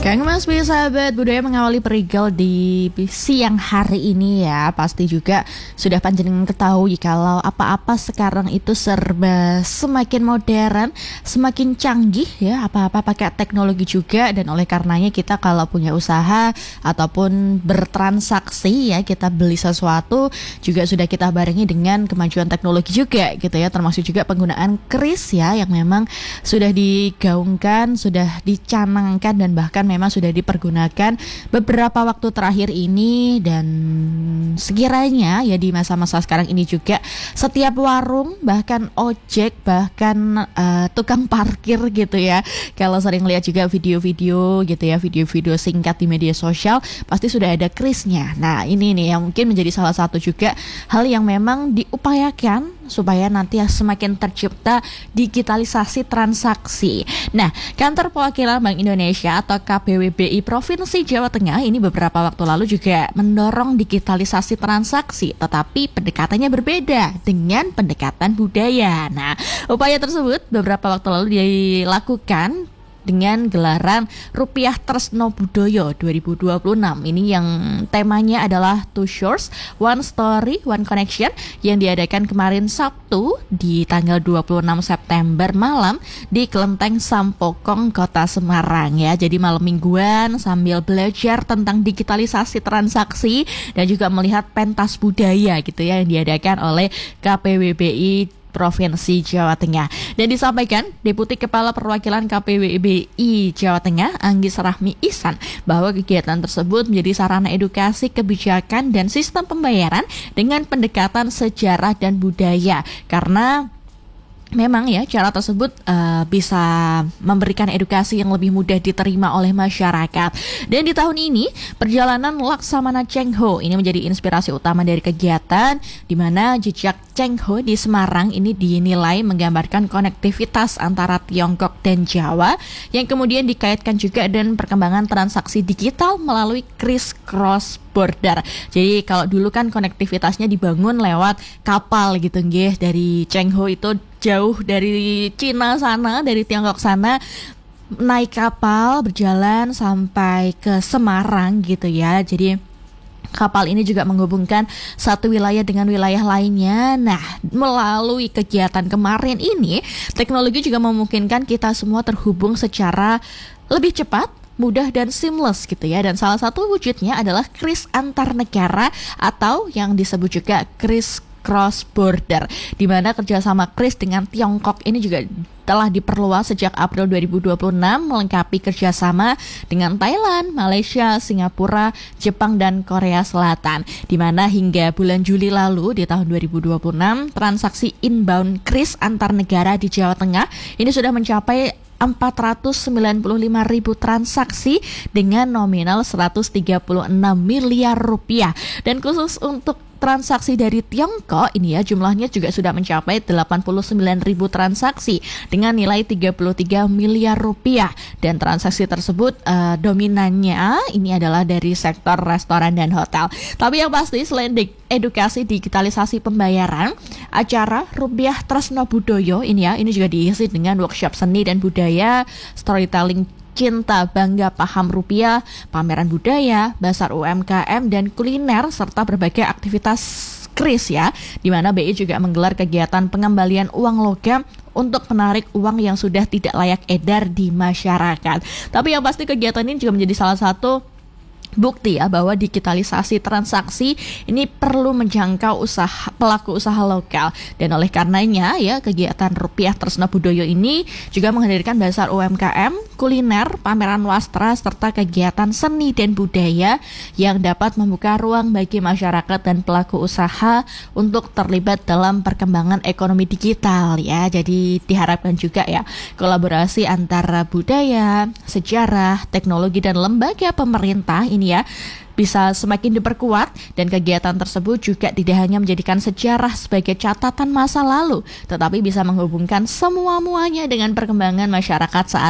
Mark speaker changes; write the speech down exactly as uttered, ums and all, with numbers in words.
Speaker 1: Kang Mas, Bi, sahabat budaya mengawali perigal di siang hari ini ya. Pasti juga sudah panjenengan ketahui kalau apa-apa sekarang itu serba semakin modern, semakin canggih ya, apa-apa pakai teknologi juga. Dan oleh karenanya kita kalau punya usaha ataupun bertransaksi ya, kita beli sesuatu juga sudah kita barengi dengan kemajuan teknologi juga gitu ya. Termasuk juga penggunaan kris ya, yang memang sudah digaungkan, sudah dicanangkan dan bahkan memang sudah dipergunakan beberapa waktu terakhir ini. Dan sekiranya ya di masa-masa sekarang ini juga setiap warung, bahkan ojek, bahkan uh, tukang parkir gitu ya, kalau sering lihat juga video-video gitu ya, video-video singkat di media sosial, pasti sudah ada krisnya. Nah ini nih yang mungkin menjadi salah satu juga hal yang memang diupayakan supaya nanti semakin tercipta digitalisasi transaksi. Nah, Kantor Perwakilan Bank Indonesia atau K P W B I Provinsi Jawa Tengah ini beberapa waktu lalu juga mendorong digitalisasi transaksi, tetapi pendekatannya berbeda dengan pendekatan budaya. Nah, upaya tersebut beberapa waktu lalu dilakukan dengan gelaran Rupiah Tresno Budoyo dua ribu dua puluh enam. Ini yang temanya adalah Two Shores, One Story, One Connection, yang diadakan kemarin Sabtu di tanggal dua puluh enam September malam di Kelenteng Sampokong, Kota Semarang ya. Jadi malam mingguan sambil belajar tentang digitalisasi transaksi dan juga melihat pentas budaya gitu ya, yang diadakan oleh K P W B I Provinsi Jawa Tengah. Dan disampaikan Deputi Kepala Perwakilan K P W B I Jawa Tengah, Anggis Rahmi Ihsan, bahwa kegiatan tersebut menjadi sarana edukasi kebijakan dan sistem pembayaran dengan pendekatan sejarah dan budaya. Karena memang ya cara tersebut uh, bisa memberikan edukasi yang lebih mudah diterima oleh masyarakat. Dan di tahun ini perjalanan Laksamana Cheng Ho ini menjadi inspirasi utama dari kegiatan, di mana jejak Cheng Ho di Semarang ini dinilai menggambarkan konektivitas antara Tiongkok dan Jawa yang kemudian dikaitkan juga dengan perkembangan transaksi digital melalui kris cross border. Jadi kalau dulu kan konektivitasnya dibangun lewat kapal gitu nggih, dari Cheng Ho itu jauh dari Cina sana, dari Tiongkok sana, naik kapal berjalan sampai ke Semarang gitu ya. Jadi kapal ini juga menghubungkan satu wilayah dengan wilayah lainnya. Nah, melalui kegiatan kemarin ini, teknologi juga memungkinkan kita semua terhubung secara lebih cepat, mudah dan seamless gitu ya. Dan salah satu wujudnya adalah kris antar negara atau yang disebut juga kris cross border, di mana kerjasama kris dengan Tiongkok ini juga telah diperluas sejak April dua ribu dua puluh enam, melengkapi kerjasama dengan Thailand, Malaysia, Singapura, Jepang, dan Korea Selatan. Di mana hingga bulan Juli lalu di tahun dua ribu dua puluh enam, transaksi inbound kris antar negara di Jawa Tengah ini sudah mencapai empat ratus sembilan puluh lima ribu transaksi dengan nominal seratus tiga puluh enam miliar rupiah. Dan khusus untuk transaksi dari Tiongkok ini ya, jumlahnya juga sudah mencapai delapan puluh sembilan ribu transaksi dengan nilai tiga puluh tiga miliar rupiah. Dan transaksi tersebut uh, dominannya ini adalah dari sektor restoran dan hotel. Tapi yang pasti selain di edukasi digitalisasi pembayaran, acara Rupiah Tresno Budoyo ini ya, ini juga diisi dengan workshop seni dan budaya, storytelling cinta bangga paham rupiah, pameran budaya, bazar U M K M dan kuliner, serta berbagai aktivitas kris ya, di mana B I juga menggelar kegiatan pengembalian uang logam untuk menarik uang yang sudah tidak layak edar di masyarakat. Tapi yang pasti kegiatan ini juga menjadi salah satu bukti ya bahwa digitalisasi transaksi ini perlu menjangkau usaha pelaku usaha lokal. Dan oleh karenanya ya, kegiatan Rupiah Tresno Budoyo ini juga menghadirkan bazar U M K M, kuliner, pameran wastra, serta kegiatan seni dan budaya yang dapat membuka ruang bagi masyarakat dan pelaku usaha untuk terlibat dalam perkembangan ekonomi digital ya. Jadi diharapkan juga ya kolaborasi antara budaya, sejarah, teknologi dan lembaga pemerintah ini ya bisa semakin diperkuat. Dan kegiatan tersebut juga tidak hanya menjadikan sejarah sebagai catatan masa lalu, tetapi bisa menghubungkan semua-muanya dengan perkembangan masyarakat saat